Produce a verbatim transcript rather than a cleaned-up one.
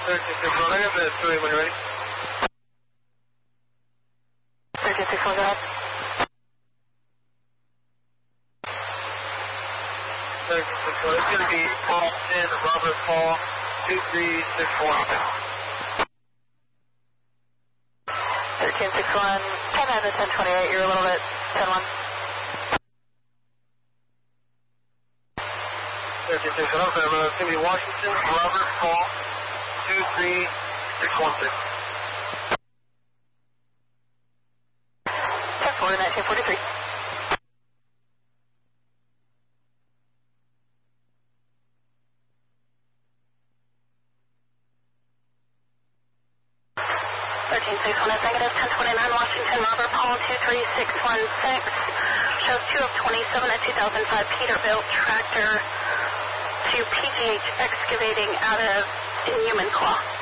thirteen six one, I got the three when you're ready. thirteen six one, go ahead. thirteen six one, it's going to be Austin, Robert Paul, two three six one. thirteen six one, ten nine to ten twenty-eight, you're a little bit, ten one. thirteen six one, okay, uh, it's going to be Washington, Robert Paul, two three six one six. ten four, nineteen forty-three. thirteen six one is negative, ten twenty-nine, Washington, Robert Paul, two three six one six. Shows two of twenty-seven, a two thousand five Peterbilt tractor to P G H excavating out of Enumclaw.